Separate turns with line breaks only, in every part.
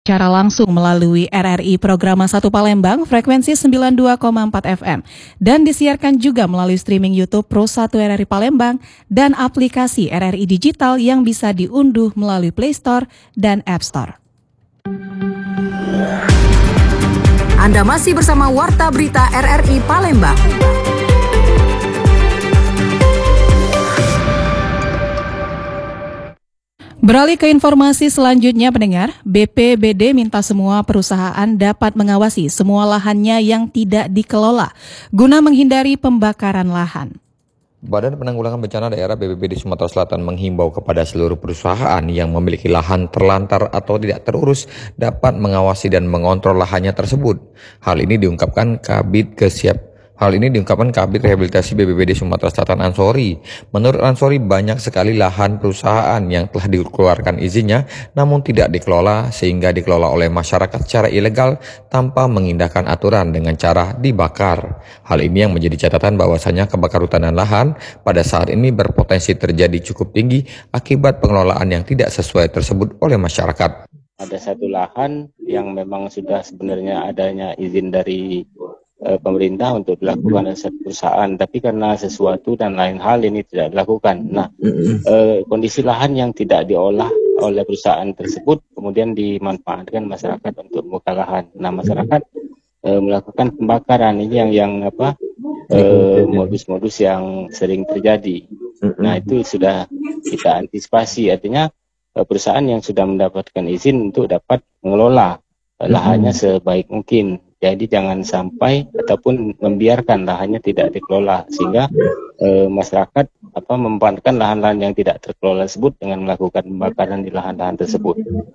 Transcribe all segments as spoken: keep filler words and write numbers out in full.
Secara langsung melalui R R I Programa satu Palembang frekuensi sembilan puluh dua koma empat F M dan disiarkan juga melalui streaming YouTube Pro satu R R I Palembang dan aplikasi R R I Digital yang bisa diunduh melalui Play Store dan App Store.
Anda masih bersama Warta Berita R R I Palembang.
Beralih ke informasi selanjutnya, pendengar, B P B D minta semua perusahaan dapat mengawasi semua lahannya yang tidak dikelola guna menghindari pembakaran lahan.
Badan Penanggulangan Bencana Daerah B P B D Sumatera Selatan menghimbau kepada seluruh perusahaan yang memiliki lahan terlantar atau tidak terurus dapat mengawasi dan mengontrol lahannya tersebut. Hal ini diungkapkan Kabid Kesiap Hal ini diungkapkan Kabid Rehabilitasi B P B D Sumatera Selatan Ansori. Menurut Ansori, banyak sekali lahan perusahaan yang telah dikeluarkan izinnya namun tidak dikelola sehingga dikelola oleh masyarakat secara ilegal tanpa mengindahkan aturan dengan cara dibakar. Hal ini yang menjadi catatan bahwasanya kebakaran hutan dan lahan pada saat ini berpotensi terjadi cukup tinggi akibat pengelolaan yang tidak sesuai tersebut oleh masyarakat.
Ada satu lahan yang memang sudah sebenarnya adanya izin dari pemerintah untuk dilakukan oleh satu perusahaan, tapi karena sesuatu dan lain hal ini tidak dilakukan. Nah, eh, kondisi lahan yang tidak diolah oleh perusahaan tersebut kemudian dimanfaatkan masyarakat untuk membuka lahan. Nah, masyarakat eh, melakukan pembakaran ini yang yang apa eh, modus-modus yang sering terjadi. Nah, itu sudah kita antisipasi. Artinya eh, perusahaan yang sudah mendapatkan izin untuk dapat mengelola eh, lahannya sebaik mungkin. Jadi jangan sampai ataupun membiarkan lahannya tidak dikelola sehingga e, masyarakat apa memanfaatkan lahan-lahan yang tidak terkelola tersebut dengan melakukan pembakaran di lahan-lahan tersebut.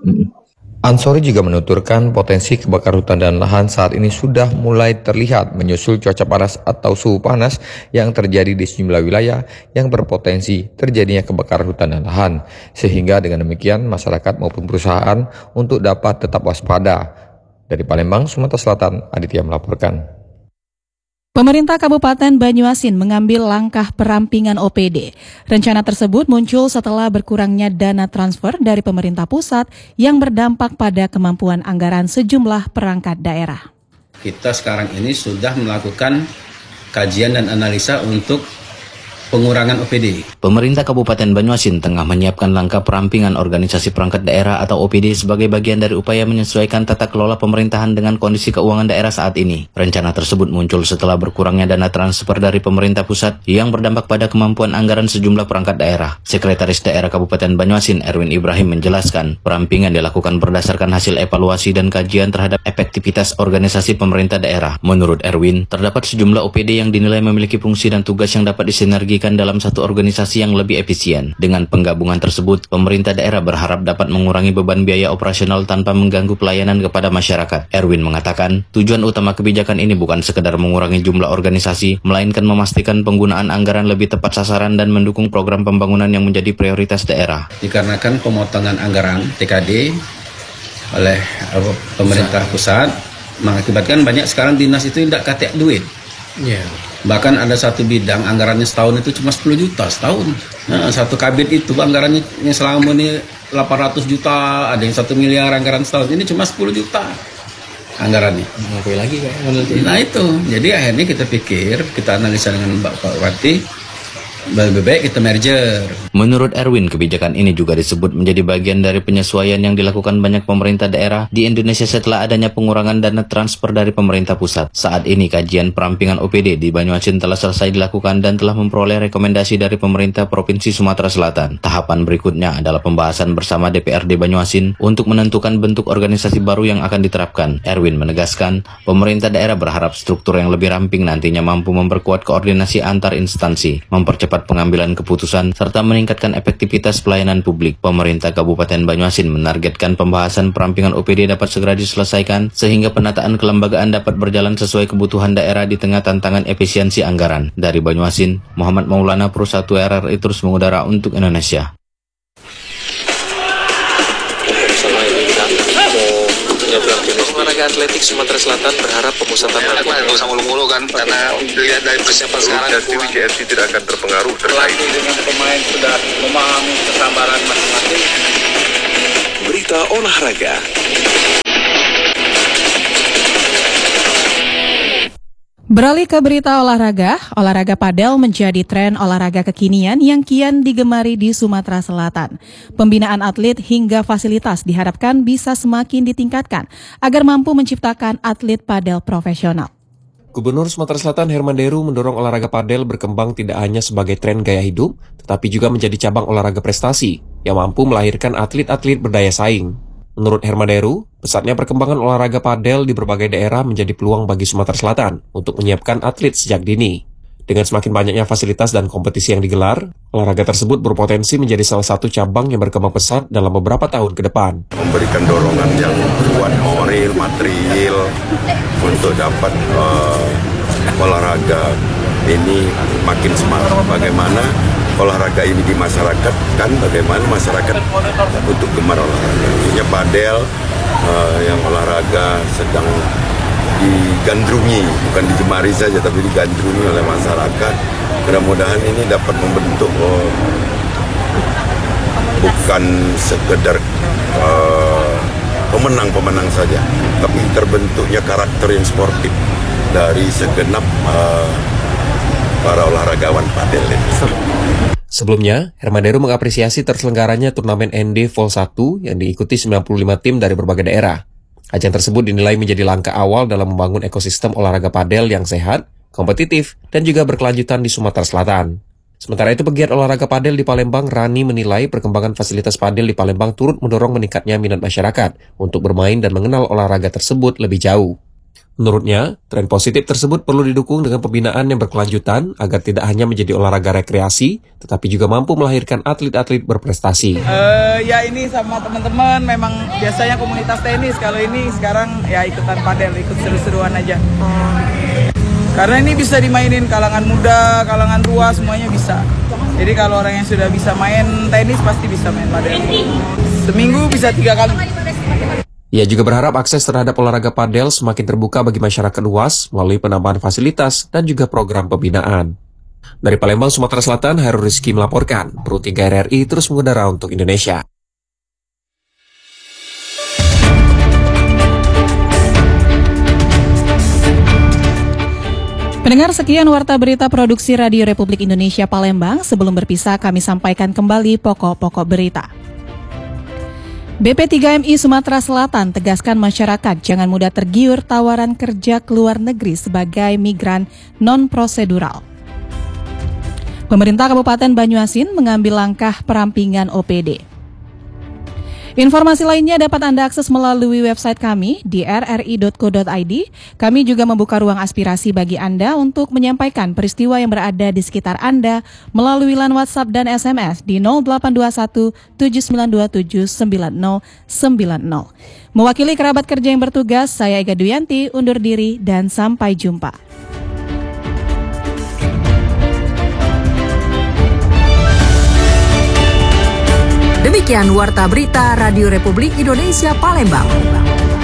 Ansori juga menuturkan potensi kebakaran hutan dan lahan saat ini sudah mulai terlihat menyusul cuaca panas atau suhu panas yang terjadi di sejumlah wilayah yang berpotensi terjadinya kebakaran hutan dan lahan. Sehingga dengan demikian masyarakat maupun perusahaan untuk dapat tetap waspada. Dari Palembang, Sumatera Selatan, Aditya melaporkan.
Pemerintah Kabupaten Banyuasin mengambil langkah perampingan O P D. Rencana tersebut muncul setelah berkurangnya dana transfer dari pemerintah pusat yang berdampak pada kemampuan anggaran sejumlah perangkat daerah.
Kita sekarang ini sudah melakukan kajian dan analisa untuk pengurangan O P D.
Pemerintah Kabupaten Banyuasin tengah menyiapkan langkah perampingan organisasi perangkat daerah atau O P D sebagai bagian dari upaya menyesuaikan tata kelola pemerintahan dengan kondisi keuangan daerah saat ini. Rencana tersebut muncul setelah berkurangnya dana transfer dari pemerintah pusat yang berdampak pada kemampuan anggaran sejumlah perangkat daerah. Sekretaris Daerah Kabupaten Banyuasin, Erwin Ibrahim, menjelaskan perampingan dilakukan berdasarkan hasil evaluasi dan kajian terhadap efektivitas organisasi pemerintah daerah. Menurut Erwin, terdapat sejumlah O P D yang dinilai memiliki fungsi dan tugas yang dapat disinergi dalam satu organisasi yang lebih efisien. Dengan penggabungan tersebut, pemerintah daerah berharap dapat mengurangi beban biaya operasional tanpa mengganggu pelayanan kepada masyarakat. Erwin mengatakan, tujuan utama kebijakan ini bukan sekedar mengurangi jumlah organisasi, melainkan memastikan penggunaan anggaran lebih tepat sasaran dan mendukung program pembangunan yang menjadi prioritas daerah.
Dikarenakan pemotongan anggaran T K D oleh pemerintah pusat, mengakibatkan banyak sekarang dinas itu tidak katek duit. Yeah. Bahkan ada satu bidang anggarannya setahun itu cuma sepuluh juta setahun. Nah, satu kabit itu anggarannya yang selama ini delapan ratus juta, ada yang satu miliar anggaran setahun, ini cuma sepuluh juta anggarannya.
Ngapain lagi Pak?
Nah itu, jadi akhirnya kita pikir, kita analisa dengan Mbak Wati, lebih baik kita merger.
Menurut Erwin, kebijakan ini juga disebut menjadi bagian dari penyesuaian yang dilakukan banyak pemerintah daerah di Indonesia setelah adanya pengurangan dana transfer dari pemerintah pusat. Saat ini kajian perampingan O P D di Banyuasin telah selesai dilakukan dan telah memperoleh rekomendasi dari pemerintah Provinsi Sumatera Selatan. Tahapan berikutnya adalah pembahasan bersama D P R D Banyuasin untuk menentukan bentuk organisasi baru yang akan diterapkan. Erwin menegaskan, pemerintah daerah berharap struktur yang lebih ramping nantinya mampu memperkuat koordinasi antar instansi, mempercepat pengambilan keputusan, serta meningkatkan efektivitas pelayanan publik. Pemerintah Kabupaten Banyuasin menargetkan pembahasan perampingan O P D dapat segera diselesaikan sehingga penataan kelembagaan dapat berjalan sesuai kebutuhan daerah di tengah tantangan efisiensi anggaran. Dari Banyuasin, Muhammad Maulana, Pro satu R R I terus mengudara untuk Indonesia.
Olahraga atletik Sumatera Selatan berharap pemusatan latihan
nggak usah mulu-mulu kan, karena dilihat dari persiapan sekarang
J F C tidak akan terpengaruh terkait
dengan pemain sudah memahami kesabaran masing-masing.
Berita Olahraga.
Beralih ke berita olahraga, olahraga padel menjadi tren olahraga kekinian yang kian digemari di Sumatera Selatan. Pembinaan atlet hingga fasilitas diharapkan bisa semakin ditingkatkan agar mampu menciptakan atlet padel profesional.
Gubernur Sumatera Selatan Herman Deru mendorong olahraga padel berkembang tidak hanya sebagai tren gaya hidup, tetapi juga menjadi cabang olahraga prestasi yang mampu melahirkan atlet-atlet berdaya saing. Menurut Herman Deru, pesatnya perkembangan olahraga padel di berbagai daerah menjadi peluang bagi Sumatera Selatan untuk menyiapkan atlet sejak dini. Dengan semakin banyaknya fasilitas dan kompetisi yang digelar, olahraga tersebut berpotensi menjadi salah satu cabang yang berkembang pesat dalam beberapa tahun ke depan.
Memberikan dorongan yang kuat moral, material untuk dapat uh, olahraga ini makin semangat. Bagaimana olahraga ini di masyarakat, kan bagaimana masyarakat untuk gemar olahraga. Maksudnya padel uh, yang olahraga sedang digandrungi, bukan digemari saja tapi digandrungi oleh masyarakat. Mudah-mudahan ini dapat membentuk oh, bukan sekedar uh, pemenang-pemenang saja, tapi terbentuknya karakter yang sportif dari segenap uh, para olahragawan padel ini.
Sebelumnya, Herman Deru mengapresiasi terselenggaranya turnamen N D Vol satu yang diikuti sembilan puluh lima tim dari berbagai daerah. Ajang tersebut dinilai menjadi langkah awal dalam membangun ekosistem olahraga padel yang sehat, kompetitif, dan juga berkelanjutan di Sumatera Selatan. Sementara itu, pegiat olahraga padel di Palembang, Rani, menilai perkembangan fasilitas padel di Palembang turut mendorong meningkatnya minat masyarakat untuk bermain dan mengenal olahraga tersebut lebih jauh. Menurutnya, tren positif tersebut perlu didukung dengan pembinaan yang berkelanjutan agar tidak hanya menjadi olahraga rekreasi, tetapi juga mampu melahirkan atlet-atlet berprestasi.
Uh, ya ini sama teman-teman, memang biasanya komunitas tenis, kalau ini sekarang ya ikutan padel, ikut seru-seruan aja. Karena ini bisa dimainin kalangan muda, kalangan tua, semuanya bisa. Jadi kalau orang yang sudah bisa main tenis pasti bisa main padel. Seminggu bisa tiga kali.
Ia juga berharap akses terhadap olahraga padel semakin terbuka bagi masyarakat luas melalui penambahan fasilitas dan juga program pembinaan. Dari Palembang, Sumatera Selatan, Hairul Rizky melaporkan, Pro tiga R R I terus mengudara untuk Indonesia.
Pendengar, sekian Warta Berita Produksi Radio Republik Indonesia Palembang. Sebelum berpisah, kami sampaikan kembali pokok-pokok berita. B P tiga M I Sumatera Selatan tegaskan masyarakat jangan mudah tergiur tawaran kerja ke luar negeri sebagai migran non-prosedural. Pemerintah Kabupaten Banyuasin mengambil langkah perampingan O P D. Informasi lainnya dapat Anda akses melalui website kami di r r i dot co dot i d. Kami juga membuka ruang aspirasi bagi Anda untuk menyampaikan peristiwa yang berada di sekitar Anda melalui line WhatsApp dan S M S di nol delapan dua satu tujuh sembilan dua tujuh sembilan nol sembilan nol. Mewakili kerabat kerja yang bertugas, saya Ega Duyanti undur diri dan sampai jumpa.
Demikian Warta Berita Radio Republik Indonesia Palembang.